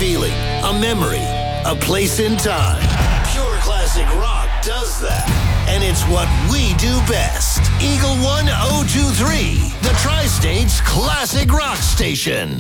feeling, a memory, a place in time. Pure classic rock does that. And it's what we do best. Eagle 1023, the Tri-State's classic rock station.